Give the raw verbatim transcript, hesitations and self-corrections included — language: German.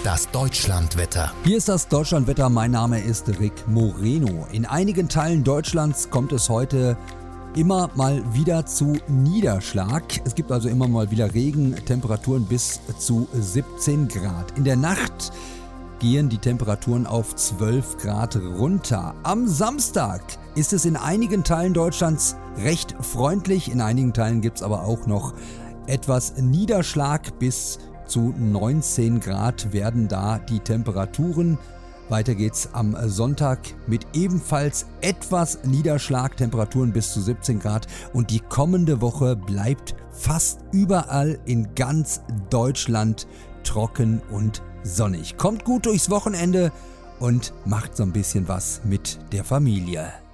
das Deutschlandwetter. Hier ist das Deutschlandwetter, mein Name ist Rick Moreno. In einigen Teilen Deutschlands kommt es heute immer mal wieder zu Niederschlag. Es gibt also immer mal wieder Regen, Temperaturen bis zu siebzehn Grad. In der Nacht gehen die Temperaturen auf zwölf Grad runter. Am Samstag ist es in einigen Teilen Deutschlands recht freundlich. In einigen Teilen gibt es aber auch noch etwas Niederschlag. Bis zu neunzehn Grad werden da die Temperaturen. Weiter geht's am Sonntag mit ebenfalls etwas Niederschlag, Temperaturen bis zu siebzehn Grad. Und die kommende Woche bleibt fast überall in ganz Deutschland trocken und sonnig. Kommt gut durchs Wochenende und macht so ein bisschen was mit der Familie.